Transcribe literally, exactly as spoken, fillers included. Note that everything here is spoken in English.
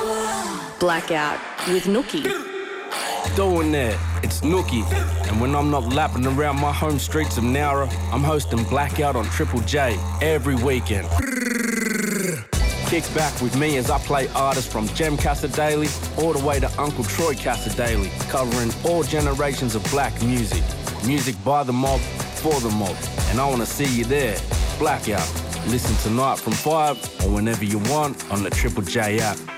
Blackout with Nookie. Doing that, it's Nookie. And when I'm not lapping around my home streets of Nowra, I'm hosting Blackout on Triple J every weekend. Kick back with me as I play artists from Jem Cassadaly all the way to Uncle Troy Cassadaly, covering all generations of black music. Music by the mob, for the mob. And I want to see you there. Blackout. Listen tonight from five or whenever you want on the Triple J app.